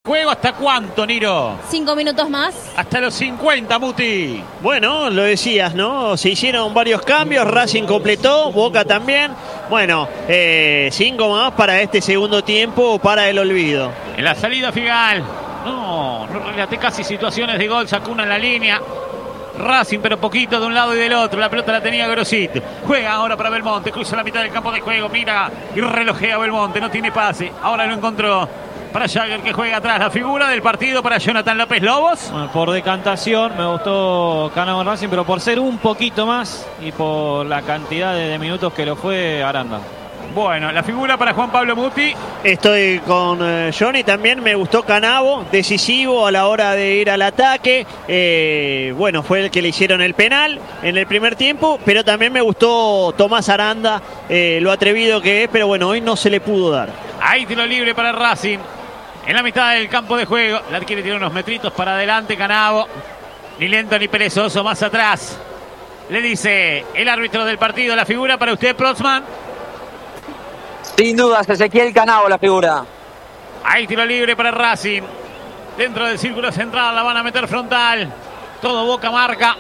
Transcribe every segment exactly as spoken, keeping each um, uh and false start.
juego. ¿Hasta cuánto, Niro? Cinco minutos más. Hasta los cincuenta, Muti. Bueno, lo decías, ¿no? Se hicieron varios cambios, Racing completó, Boca también. Bueno, eh, cinco más para este segundo tiempo, para el olvido. En la salida Figal. No, no relaté casi situaciones de gol, sacó una en la línea. Racing, pero poquito de un lado y del otro. La pelota la tenía Grosito. Juega ahora para Belmonte. Cruza la mitad del campo de juego. Mira y relojea Belmonte. No tiene pase. Ahora lo encontró para Jagger, que juega atrás. La figura del partido para Jonathan López Lobos. Bueno, por decantación me gustó Canavo Racing, pero por ser un poquito más y por la cantidad de, de minutos que lo fue Aranda. Bueno, la figura para Juan Pablo Muti. Estoy con eh, Johnny, también me gustó Canavo, decisivo a la hora de ir al ataque. Eh, bueno, fue el que le hicieron el penal en el primer tiempo, pero también me gustó Tomás Aranda, eh, lo atrevido que es, pero bueno, hoy no se le pudo dar. Ahí tiro libre para Racing. En la mitad del campo de juego. La quiere tirar unos metritos para adelante Canavo. Ni lento ni perezoso, más atrás. Le dice el árbitro del partido, la figura para usted, Protzman. Sin dudas, Ezequiel Canavo la figura. Ahí tiro libre para Racing. Dentro del círculo central la van a meter frontal. Todo Boca marca.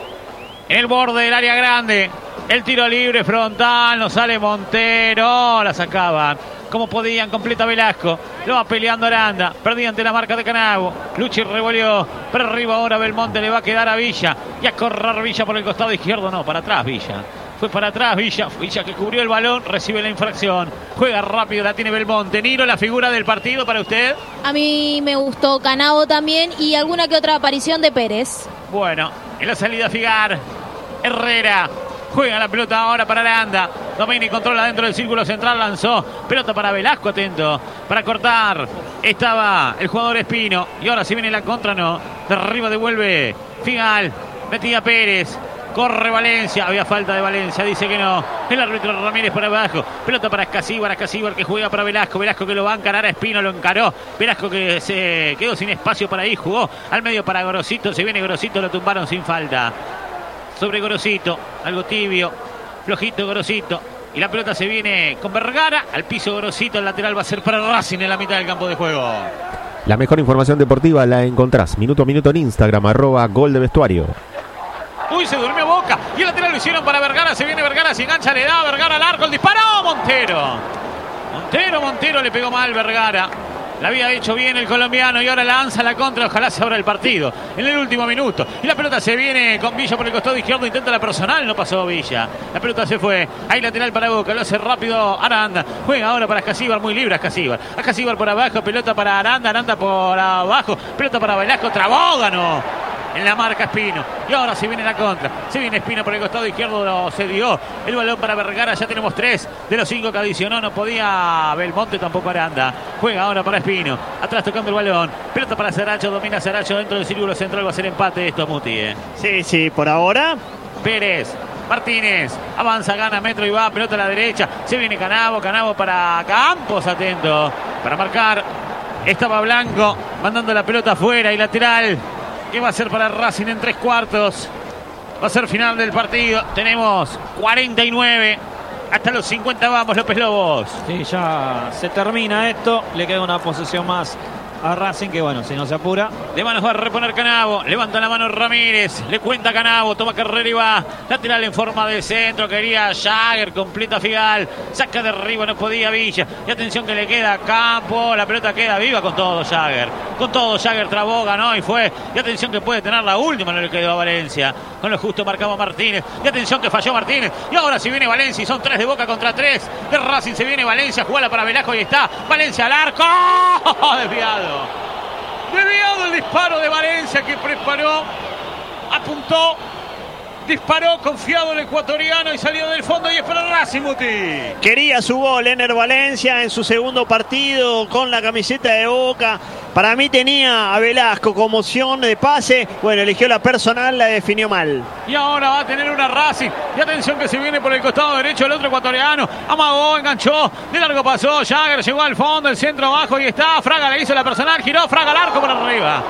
En el borde del área grande. El tiro libre frontal. No sale Montero. La sacaban como podían. Completa Velasco. Lo va peleando Aranda. Perdía ante la marca de Canavo. Luchi revolvió. Para arriba ahora Belmonte. Le va a quedar a Villa. Y a correr Villa por el costado izquierdo. No, para atrás Villa. Fue para atrás Villa, Villa que cubrió el balón, recibe la infracción. Juega rápido, la tiene Belmonte. Niro, la figura del partido para usted. A mí me gustó Canavo también y alguna que otra aparición de Pérez. Bueno, en la salida Figar, Herrera. Juega la pelota ahora para Aranda. Domini controla dentro del círculo central, lanzó. Pelota para Velasco, atento. Para cortar. Estaba el jugador Espino. Y ahora si viene la contra, no. De arriba devuelve Figal. Metía Pérez. Corre Valencia, había falta de Valencia, dice que no. El árbitro Ramírez por abajo. Pelota para Escasíbar, Escasíbar que juega para Velasco. Velasco que lo va a encarar a Espino, lo encaró. Velasco que se quedó sin espacio para ahí, jugó al medio para Grosito. Se viene Grosito, lo tumbaron sin falta. Sobre Grosito, algo tibio, flojito Grosito. Y la pelota se viene con Vergara. Al piso Grosito, el lateral va a ser para Racing en la mitad del campo de juego. La mejor información deportiva la encontrás minuto a minuto en Instagram, arroba gol de vestuario. Uy, se durmió Boca. Y el lateral lo hicieron para Vergara. Se viene Vergara, se engancha, le da Vergara al arco. El disparo, Montero. Montero, Montero le pegó mal Vergara. La había hecho bien el colombiano y ahora lanza la contra. Ojalá se abra el partido en el último minuto. Y la pelota se viene con Villa por el costado izquierdo. Intenta la personal, no pasó Villa. La pelota se fue. Ahí lateral para Boca. Lo hace rápido Aranda. Juega ahora para Escasíbar. Muy libre Escasíbar. Escasíbar por abajo. Pelota para Aranda. Aranda por abajo. Pelota para Velasco. Trabógano. En la marca Espino. Y ahora se viene la contra. Se viene Espino por el costado izquierdo. Se dio el balón para Vergara. Ya tenemos tres de los cinco que adicionó. No podía Belmonte, tampoco Aranda. Juega ahora para Espino. Atrás tocando el balón. Pelota para Saracho. Domina Saracho dentro del círculo central. Va a ser empate esto, Muti. ¿eh? Sí, sí, por ahora. Pérez. Martínez. Avanza, gana metro y va. Pelota a la derecha. Se viene Canavo. Canavo para Campos. Atento. Para marcar. Estaba Blanco. Mandando la pelota afuera y lateral. ¿Qué va a ser para Racing en tres cuartos? Va a ser final del partido. Tenemos cuarenta y nueve. Hasta los cincuenta vamos, López Lobos. Sí, ya se termina esto. Le queda una posesión más a Racing, que bueno, si no se apura. De manos va a reponer Canavo. Levanta la mano Ramírez. Le cuenta Canavo. Toma carrera y va. Lateral en forma de centro. Quería Jagger. Completa Figal. Saca de arriba. No podía Villa. Y atención que le queda a Campo. La pelota queda viva con todo Jagger. Con todo Jagger trabó, ganó y fue. Y atención que puede tener la última. No le quedó a Valencia. Con lo justo marcaba Martínez. Y atención que falló Martínez. Y ahora si viene Valencia. Y son tres de Boca contra tres de Racing. Se viene Valencia. Jugala para Velasco. Y está Valencia al arco. Desviado. Desviado el disparo de Valencia que preparó, apuntó, disparó confiado el ecuatoriano y salió del fondo y es para Racing, Muti. Quería su gol Ener Valencia en su segundo partido con la camiseta de Boca. Para mí tenía a Velasco como opción de pase. Bueno, eligió la personal, la definió mal. Y ahora va a tener una Racing. Y atención que se viene por el costado derecho el otro ecuatoriano. Amagó, enganchó, de largo pasó. Jagger llegó al fondo, el centro abajo y está. Fraga le hizo la personal, giró, Fraga al arco por arriba.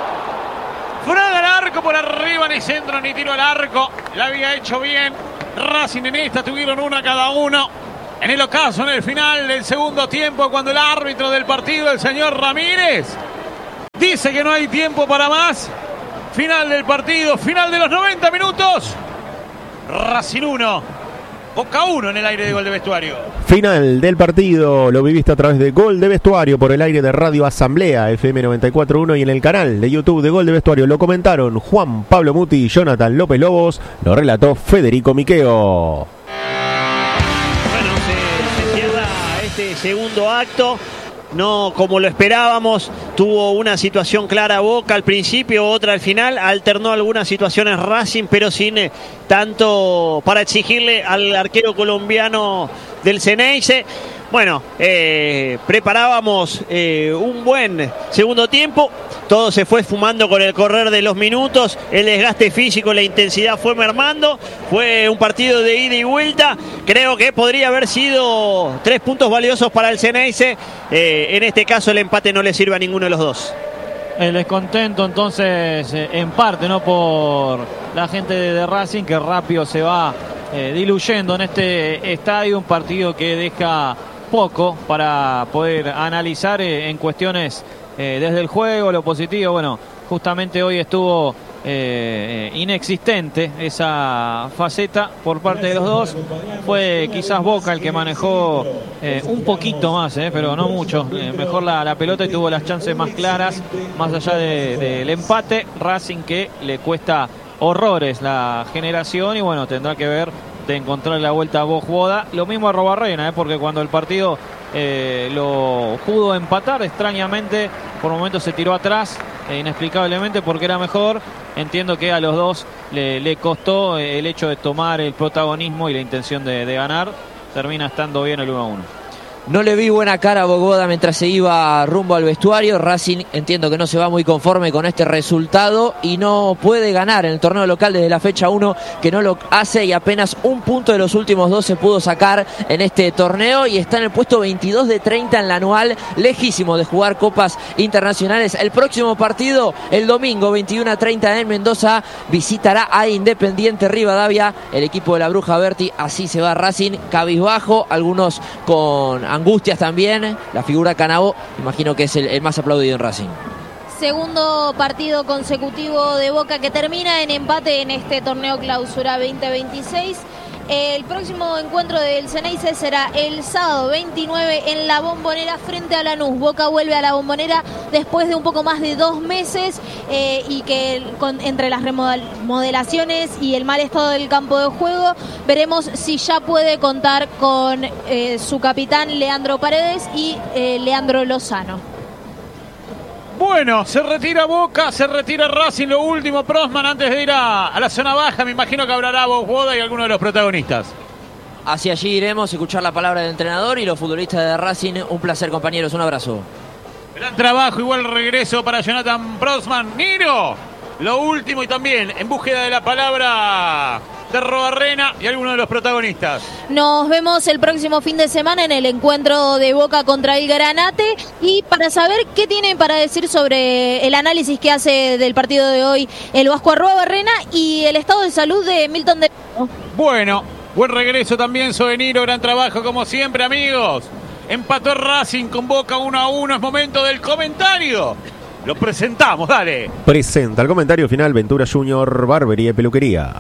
Fraga al arco por arriba, ni centro ni tiro al arco. La había hecho bien. Racing en esta tuvieron una cada uno. En el ocaso, en el final del segundo tiempo, cuando el árbitro del partido, el señor Ramírez, Dice que no hay tiempo para más. Final del partido, final de los noventa minutos. Racing uno, Boca uno en el aire de Gol de Vestuario. Final del partido, lo viviste a través de Gol de Vestuario por el aire de Radio Asamblea F M noventa y cuatro punto uno y en el canal de YouTube de Gol de Vestuario. Lo comentaron Juan Pablo Muti y Jonathan López Lobos. Lo relató Federico Miqueo. Bueno, se, se cierra este segundo acto. No como lo esperábamos, tuvo una situación clara Boca al principio, otra al final, alternó algunas situaciones Racing, pero sin eh, tanto para exigirle al arquero colombiano del Xeneize. Bueno, eh, preparábamos eh, un buen segundo tiempo, todo se fue esfumando con el correr de los minutos, el desgaste físico, la intensidad fue mermando, fue un partido de ida y vuelta, creo que podría haber sido tres puntos valiosos para el Xeneize, eh, en este caso el empate no le sirve a ninguno de los dos. El descontento entonces eh, en parte no por la gente de, de Racing, que rápido se va eh, diluyendo en este estadio, un partido que deja poco para poder analizar eh, en cuestiones eh, desde el juego, lo positivo. Bueno, justamente hoy estuvo eh, inexistente esa faceta por parte de los dos. Fue quizás Boca el que manejó eh, un poquito más, eh, pero no mucho, eh, mejor la, la pelota y tuvo las chances más claras, más allá de, del empate. Racing que le cuesta horrores la generación y bueno, tendrá que ver de encontrar la vuelta a Bojoda. Lo mismo a Robarrena, ¿eh? porque cuando el partido eh, lo pudo empatar, extrañamente por momentos se tiró atrás, eh, inexplicablemente porque era mejor. Entiendo que a los dos le, le costó eh, el hecho de tomar el protagonismo y la intención de, de ganar. Termina estando bien el uno a uno. No le vi buena cara a Bogoda mientras se iba rumbo al vestuario. Racing entiendo que no se va muy conforme con este resultado y no puede ganar en el torneo local desde la fecha uno, que no lo hace, y apenas un punto de los últimos dos se pudo sacar en este torneo y está en el puesto veintidós de treinta en la anual, lejísimo de jugar copas internacionales. El próximo partido, el domingo veintiuno a treinta en Mendoza, visitará a Independiente Rivadavia, el equipo de la Bruja Berti. Así se va Racing, cabizbajo, algunos con angustias también. La figura Canavo, imagino que es el, el más aplaudido en Racing. Segundo partido consecutivo de Boca que termina en empate en este torneo clausura veinte veintiséis. El próximo encuentro del Xeneize será el sábado veintinueve en la Bombonera frente a Lanús. Boca vuelve a la Bombonera después de un poco más de dos meses eh, y que con, entre las remodelaciones y el mal estado del campo de juego, veremos si ya puede contar con eh, su capitán Leandro Paredes y eh, Leandro Lozano. Bueno, se retira Boca, se retira Racing, lo último, Prosman, antes de ir a, a la zona baja. Me imagino que hablará Bojoda y alguno de los protagonistas. Hacia allí iremos a escuchar la palabra del entrenador y los futbolistas de Racing. Un placer, compañeros, un abrazo. Gran trabajo, igual regreso para Jonathan Prosman. Niro, lo último y también en búsqueda de la palabra de Robarrena y alguno de los protagonistas. Nos vemos el próximo fin de semana en el encuentro de Boca contra el Granate, y para saber qué tienen para decir sobre el análisis que hace del partido de hoy el Vasco Arruabarrena y el estado de salud de Milton de... Bueno, buen regreso también, Sobeniro, gran trabajo como siempre, amigos. Empató Racing con Boca uno a uno, es momento del comentario. Lo presentamos, dale. Presenta el comentario final Ventura Junior, Barbería y Peluquería.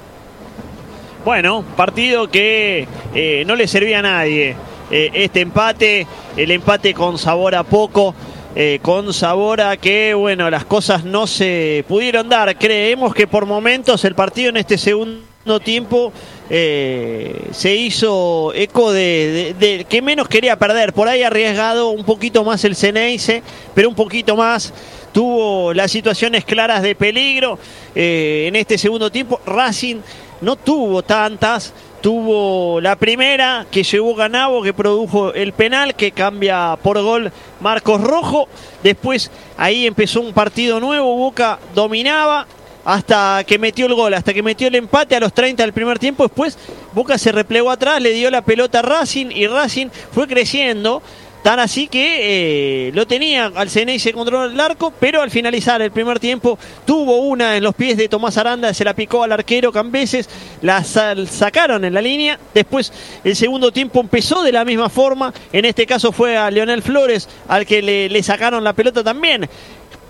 Bueno, partido que eh, no le servía a nadie. Eh, este empate, el empate con sabor a poco, eh, con sabor a que, bueno, las cosas no se pudieron dar. Creemos que por momentos el partido en este segundo tiempo eh, se hizo eco de, de, de que menos quería perder. Por ahí arriesgado un poquito más el Xeneize, pero un poquito más. Tuvo las situaciones claras de peligro eh, en este segundo tiempo. Racing no tuvo tantas, tuvo la primera que llevó Canavo, que produjo el penal, que cambia por gol Marcos Rojo. Después ahí empezó un partido nuevo, Boca dominaba hasta que metió el gol, hasta que metió el empate a los treinta del primer tiempo. Después Boca se replegó atrás, le dio la pelota a Racing y Racing fue creciendo. Tan así que eh, lo tenía al Xeneize controlado el arco, pero al finalizar el primer tiempo tuvo una en los pies de Tomás Aranda, se la picó al arquero Cambeses, la sacaron en la línea. Después el segundo tiempo empezó de la misma forma, en este caso fue a Leonel Flores al que le, le sacaron la pelota también